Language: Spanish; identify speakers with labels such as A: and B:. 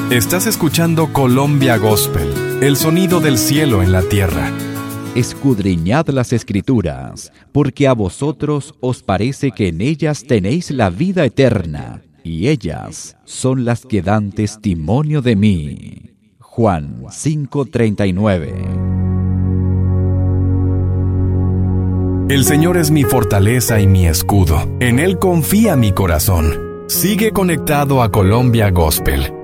A: Estás escuchando Colombia Gospel, el sonido del cielo en la tierra.
B: Escudriñad las Escrituras, porque a vosotros os parece que en ellas tenéis la vida eterna, y ellas son las que dan testimonio de mí. Juan 5:39.
A: El Señor es mi fortaleza y mi escudo. En Él confía mi corazón. Sigue conectado a Colombia Gospel.